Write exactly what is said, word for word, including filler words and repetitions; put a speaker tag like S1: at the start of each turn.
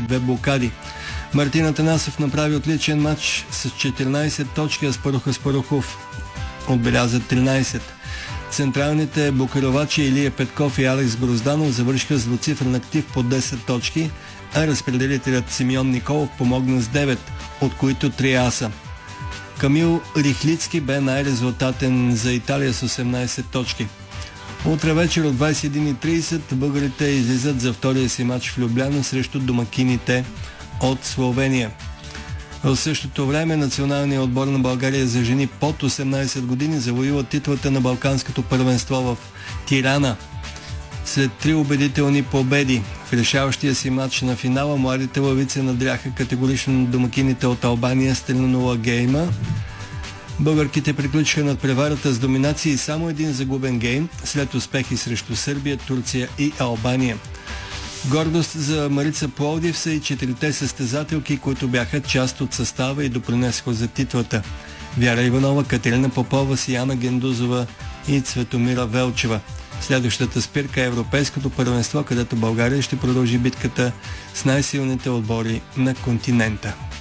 S1: две блокади. Мартин Атанасов направи отличен матч с четиринайсет точки, а Аспарух Аспарухов отбеляза тринайсет. Централните блокировачи Илия Петков и Алекс Грозданов завършиха с двуцифрен актив по десет точки, а разпределителят Симеон Николов помогна с девет, от които три аса. Камил Рихлицки бе най-резултатен за Италия с осемнайсет точки. Утре вечер от двайсет и една и трийсет българите излизат за втория си матч в Любляна срещу домакините от Словения. В същото време националният отбор на България за жени под осемнайсет години завоюва титлата на Балканското първенство в Тирана. След три убедителни победи в решаващия си матч на финала, младите лъвици надряха категорично домакините от Албания с три на нула гейма. Българките приключиха над преварата с доминация и само един загубен гейм след успехи срещу Сърбия, Турция и Албания. Гордост за Марица Пловдив са и четирите състезателки, които бяха част от състава и допринесоха за титлата. Вяра Иванова, Катерина Попова, Сияна Гендузова и Цветомира Велчева. Следващата спирка е Европейското първенство, където България ще продължи битката с най-силните отбори на континента.